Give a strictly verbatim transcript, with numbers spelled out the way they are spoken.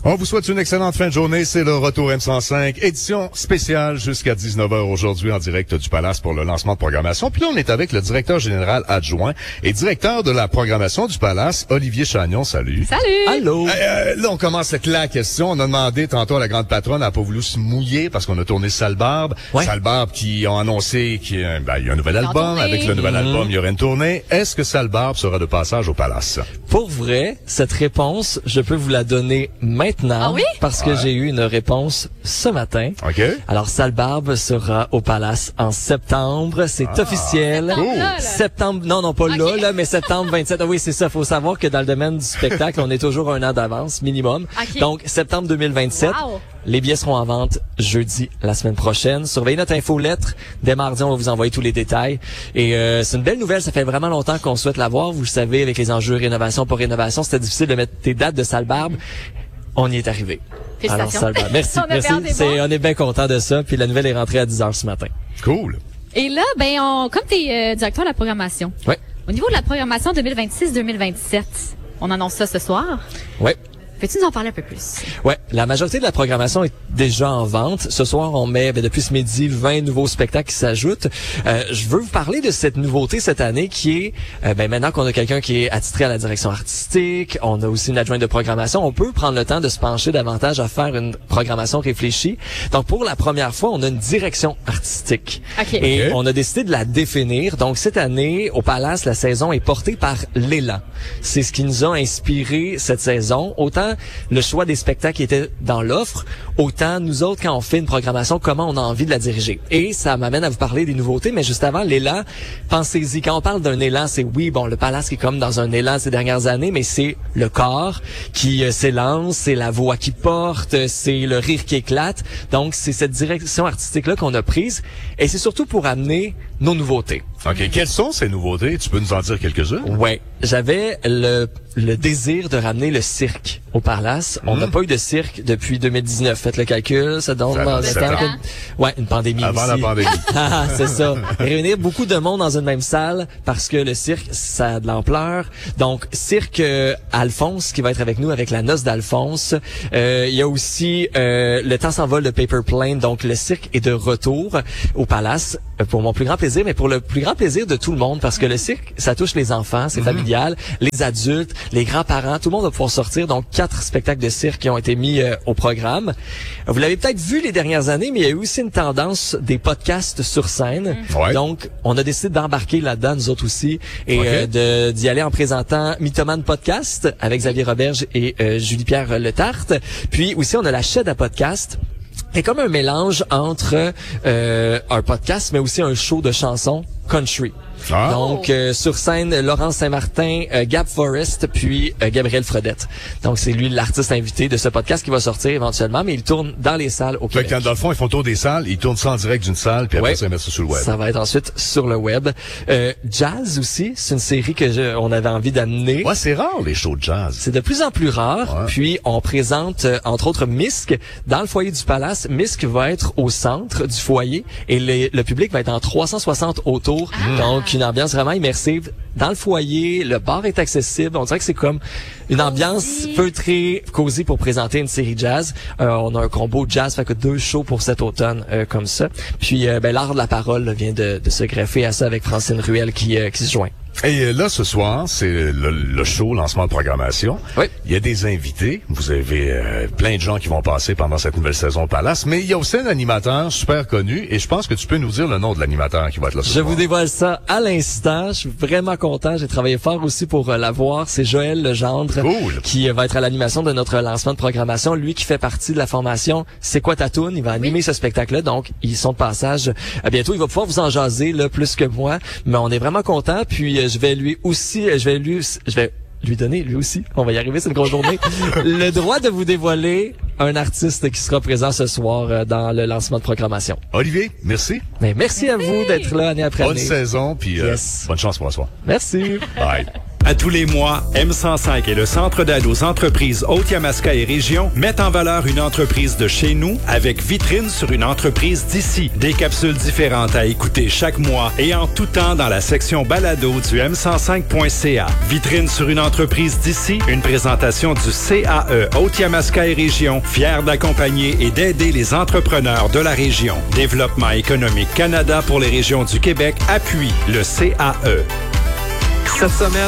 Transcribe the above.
On vous souhaite une excellente fin de journée. C'est le Retour M cent cinq, édition spéciale jusqu'à dix-neuf heures aujourd'hui en direct du Palace pour le lancement de programmation. Puis là, on est avec le directeur général adjoint et directeur de la programmation du Palace, Olivier Chagnon. Salut. Salut. Allô. Euh, euh, là, on commence avec la question. On a demandé tantôt à la grande patronne, elle n'a pas voulu se mouiller parce qu'on a tourné Sale Barbe. Ouais. Sale Barbe qui ont annoncé qu'il y a, ben, il y a un nouvel Ils ont album. tourné. Avec le nouvel Mm-hmm. album, il y aura une tournée. Est-ce que Sale Barbe sera de passage au Palace? Pour vrai, cette réponse, je peux vous la donner maintenant. Ah oui? Parce que Ouais. j'ai eu une réponse ce matin. OK. Alors, Sale Barbe sera au Palace en septembre. C'est Ah. officiel. Septembre, là, là. Septembre, non, non, pas Ok. là, là, mais septembre vingt-sept. Ah oui, c'est ça. Faut savoir que dans le domaine du spectacle, on est toujours un an d'avance, minimum. Ok. Donc, septembre deux mille vingt-sept. Wow. Les billets seront en vente jeudi, la semaine prochaine. Surveillez notre infolettre. Dès mardi, on va vous envoyer tous les détails. Et euh, c'est une belle nouvelle. Ça fait vraiment longtemps qu'on souhaite la voir. Vous le savez, avec les enjeux rénovation pour rénovation, c'était difficile de mettre des dates de Sale Barbe. On y est arrivé. Alors, Félicitations. Sale Barbe. Merci, On avait merci. hâte de C'est, voir. on est bien content de ça. Puis la nouvelle est rentrée à dix heures ce matin. Cool. Et là, ben, on, comme tu es euh, directeur de la programmation, Ouais. au niveau de la programmation deux mille vingt-six deux mille vingt-sept, on annonce ça ce soir. Ouais. Peux-tu nous en parler un peu plus? Ouais, la majorité de la programmation est déjà en vente. Ce soir, on met ben, depuis ce midi vingt nouveaux spectacles qui s'ajoutent. Euh, je veux vous parler de cette nouveauté cette année qui est, euh, ben, maintenant qu'on a quelqu'un qui est attitré à la direction artistique, on a aussi une adjointe de programmation, on peut prendre le temps de se pencher davantage à faire une programmation réfléchie. Donc, pour la première fois, on a une direction artistique. OK. Et Ok. on a décidé de la définir. Donc, cette année, au Palace, la saison est portée par l'élan. C'est ce qui nous a inspiré cette saison. Autant le choix des spectacles qui étaient dans l'offre, autant nous autres, quand on fait une programmation, comment on a envie de la diriger. Et ça m'amène à vous parler des nouveautés, mais juste avant, l'élan, pensez-y. Quand on parle d'un élan, c'est oui, bon, le Palace qui est comme dans un élan ces dernières années, mais c'est le corps qui euh, s'élance, c'est la voix qui porte, c'est le rire qui éclate. Donc, c'est cette direction artistique-là qu'on a prise. Et c'est surtout pour amener nos nouveautés. OK. Quelles sont ces nouveautés? Tu peux nous en dire quelques-unes? Ouais, j'avais le le désir de ramener le cirque au Palace. On n'a pas eu de cirque depuis deux mille dix-neuf. Faites le calcul, ça donne Ça dans fait le sept temps ans. que- Ouais, une pandémie Avant aussi. la pandémie. Ah, c'est ça. Réunir beaucoup de monde dans une même salle parce que le cirque, ça a de l'ampleur. Donc, cirque euh, Alphonse qui va être avec nous avec la noce d'Alphonse. Euh, il y a aussi euh, le temps s'envole de Paper Plane. Donc, le cirque est de retour au Palace euh, pour mon plus grand plaisir, mais pour le plus grand plaisir de tout le monde parce que le cirque, ça touche les enfants, c'est familial, les adultes, les grands-parents, tout le monde va pouvoir sortir. Donc, quatre spectacles de cirque qui ont été mis euh, au programme. Vous l'avez peut-être vu les dernières années, mais il y a eu aussi une tendance des podcasts sur scène. Ouais. Donc, on a décidé d'embarquer là-dedans, nous autres aussi, et Ok. euh, de d'y aller en présentant Mythoman Podcast avec Xavier Roberge et euh, Julie-Pierre Letarte. Puis aussi, on a la Shed à podcast. C'est comme un mélange entre euh, un podcast, mais aussi un show de chansons country. Ah. Donc, euh, sur scène, Laurence Saint-Martin, euh, Gab Forrest, puis euh, Gabriel Fredette. Donc, c'est lui l'artiste invité de ce podcast qui va sortir éventuellement, mais il tourne dans les salles au Fait Québec. que dans le fond, ils font le tour des salles, ils tournent ça en direct d'une salle, puis après Ouais. ça, ils mettent ça sur le web. Ça va être ensuite sur le web. Euh, Jazz aussi, c'est une série que je, on avait envie d'amener. Ouais, c'est rare, les shows de jazz. C'est de plus en plus rare. Ouais. Puis, on présente, euh, entre autres, Misk dans le foyer du Palace. Misk va être au centre du foyer et les- le public va être en trois cent soixante autour. Donc, une ambiance vraiment immersive. Dans le foyer, le bar est accessible. On dirait que c'est comme une ambiance feutrée, cosy pour présenter une série jazz. Euh, on a un combo jazz, fait que deux shows pour cet automne euh, comme ça. Puis, euh, ben, l'art de la parole là, vient de, de se greffer à ça avec Francine Ruel qui, euh, qui se joint. Et là, ce soir, c'est le, le show, lancement de programmation. Oui. Il y a des invités. Vous avez euh, plein de gens qui vont passer pendant cette nouvelle saison au Palace. Mais il y a aussi un animateur super connu. Et je pense que tu peux nous dire le nom de l'animateur qui va être là ce Je soir. vous dévoile ça à l'instant. Je suis vraiment content. J'ai travaillé fort aussi pour euh, l'avoir. C'est Joël Legendre Cool. qui euh, va être à l'animation de notre lancement de programmation. Lui qui fait partie de la formation C'est quoi ta toune? Il va animer ce spectacle-là. Donc, ils sont de passage. À bientôt, il va pouvoir vous en jaser là plus que moi. Mais on est vraiment content. Puis, euh, je vais lui aussi, euh, je vais lui, je vais lui donner, lui aussi, on va y arriver, c'est une grosse journée, le droit de vous dévoiler un artiste qui sera présent ce soir euh, dans le lancement de programmation. Olivier, merci. Mais merci à vous d'être là année après Bonne année. saison, puis euh, Yes. bonne chance pour ce soir. Merci. Bye. À tous les mois, M cent cinq et le Centre d'aide aux entreprises Haute-Yamaska et Région mettent en valeur une entreprise de chez nous avec vitrine sur une entreprise d'ici. Des capsules différentes à écouter chaque mois et en tout temps dans la section balado du m cent cinq point c a. Vitrine sur une entreprise d'ici, une présentation du C A E Haute-Yamaska et Région, fier d'accompagner et d'aider les entrepreneurs de la région. Développement économique Canada pour les régions du Québec appuie le C A E. Cette semaine,